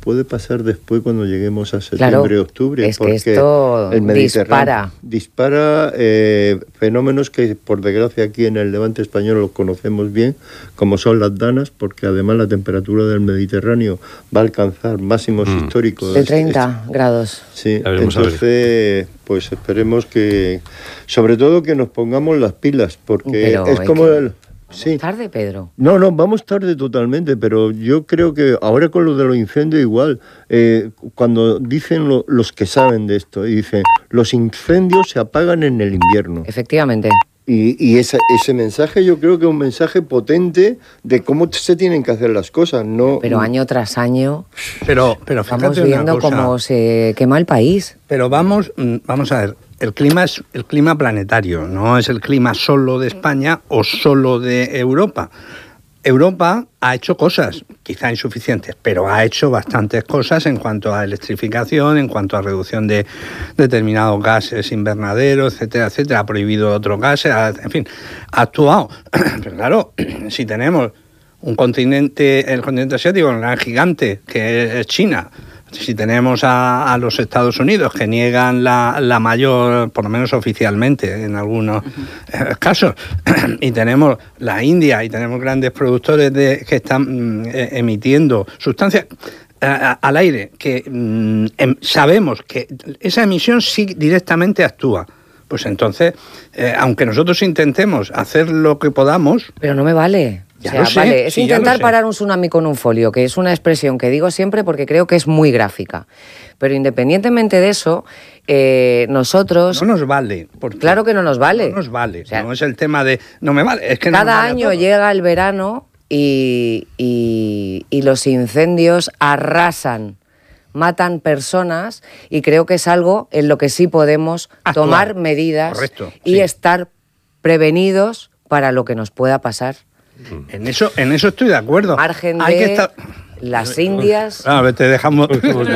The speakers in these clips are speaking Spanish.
puede pasar después cuando lleguemos a septiembre, octubre, es porque que esto el Mediterráneo dispara fenómenos que por desgracia aquí en el Levante español los conocemos bien, como son las danas, porque además la temperatura del Mediterráneo va a alcanzar máximos históricos de 30 grados. Sí, entonces pues esperemos que, sobre todo que nos pongamos las pilas, porque pero es como Sí. Tarde, Pedro. No, vamos tarde totalmente, pero yo creo que ahora con lo de los incendios igual, cuando dicen los que saben de esto, dicen, los incendios se apagan en el invierno. Efectivamente. Y ese mensaje yo creo que es un mensaje potente de cómo se tienen que hacer las cosas, ¿no? Pero año tras año pero estamos viendo cómo se quema el país. Pero vamos a ver, el clima es el clima planetario, no es el clima solo de España o solo de Europa. Europa ha hecho cosas, quizá insuficientes, pero ha hecho bastantes cosas en cuanto a electrificación, en cuanto a reducción de determinados gases invernaderos, etcétera, etcétera. Ha prohibido otros gases, en fin, ha actuado. Pero claro, si tenemos el continente asiático, un gran gigante, que es China, si tenemos a los Estados Unidos que niegan la mayor, por lo menos oficialmente en algunos casos, y tenemos la India y tenemos grandes productores que están emitiendo sustancias al aire, que sabemos que esa emisión sí directamente actúa. Pues entonces, aunque nosotros intentemos hacer lo que podamos... Pero no me vale. Vale, es intentar parar un tsunami con un folio, que es una expresión que digo siempre porque creo que es muy gráfica. Pero independientemente de eso, nosotros... No nos vale. Claro que no nos vale. No nos vale. O sea, no es el tema de no me vale. Es que cada año llega el verano y los incendios arrasan, matan personas, y creo que es algo en lo que sí podemos tomar medidas. Correcto, y estar prevenidos para lo que nos pueda pasar. En eso estoy de acuerdo. Margen de las Indias. A ver, te dejamos.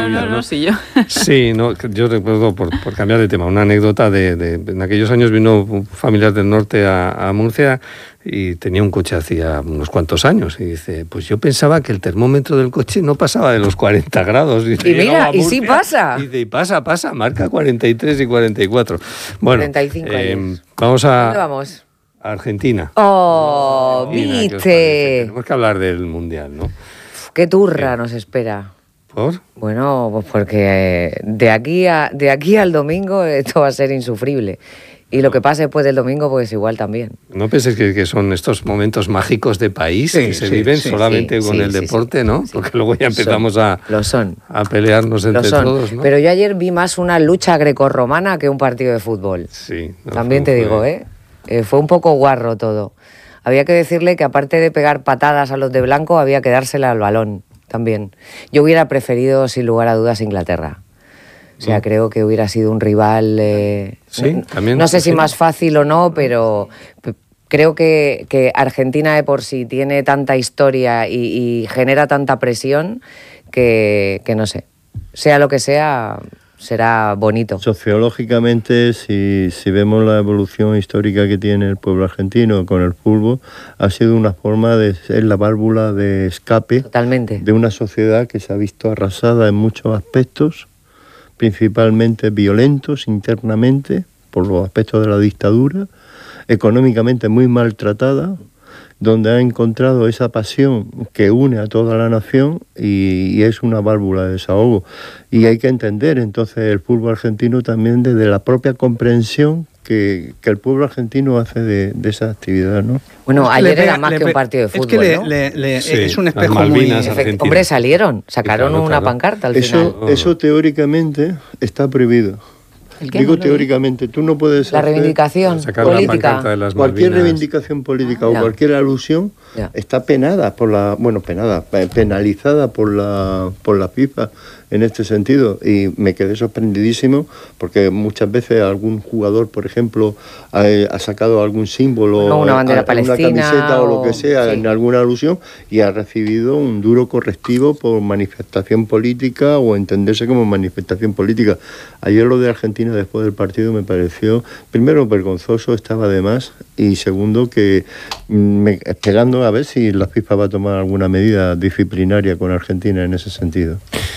Sí, yo recuerdo, por cambiar de tema, una anécdota en aquellos años vino un familiar del norte a Murcia y tenía un coche hacía unos cuantos años y dice, pues yo pensaba que el termómetro del coche no pasaba de los 40 grados. Y mira, y sí pasa. Y dice, pasa, marca 43 y 44. Bueno, 45 años. Vamos a... ¿Dónde vamos? Argentina. ¡Oh, viste! Tenemos que hablar del Mundial, ¿no? ¡Qué turra nos espera! ¿Por? Bueno, pues porque de aquí al domingo esto va a ser insufrible. Y lo que pase después del domingo, pues igual también. No penséis que son estos momentos mágicos de país que se viven solamente con el deporte, ¿no? Porque luego ya empezamos a pelearnos entre todos, ¿no? Pero yo ayer vi más una lucha grecorromana que un partido de fútbol. Sí. También te digo, fue un poco guarro todo. Había que decirle que aparte de pegar patadas a los de blanco, había que dársela al balón también. Yo hubiera preferido, sin lugar a dudas, Inglaterra. O sea, creo que hubiera sido un rival... también. No sé si más fácil o no, pero creo que Argentina de por sí tiene tanta historia y genera tanta presión que no sé. Sea lo que sea... será bonito. Sociológicamente, si vemos la evolución histórica que tiene el pueblo argentino con el fútbol, ha sido una forma de ser la válvula de escape. Totalmente. De una sociedad que se ha visto arrasada en muchos aspectos, principalmente violentos internamente, por los aspectos de la dictadura, económicamente muy maltratada, donde ha encontrado esa pasión que une a toda la nación y es una válvula de desahogo. Y hay que entender entonces el fútbol argentino también desde la propia comprensión que el pueblo argentino hace de esa actividad, ¿no? Bueno, ayer era más que un partido de fútbol, ¿no? Es un espejo Malvinas, muy... Hombre, sacaron una pancarta al final. Eso teóricamente está prohibido. Digo teóricamente, tú no puedes la reivindicación política. Cualquier reivindicación política o cualquier alusión está penalizada por la FIFA en este sentido, y me quedé sorprendidísimo porque muchas veces algún jugador, por ejemplo, ha sacado algún símbolo, una bandera palestina, una camiseta o lo que sea, en alguna alusión, y ha recibido un duro correctivo por manifestación política o entenderse como manifestación política. Ayer lo de Argentina después del partido me pareció, primero, vergonzoso, estaba de más, y segundo, que esperando a ver si la FIFA va a tomar alguna medida disciplinaria con Argentina en ese sentido.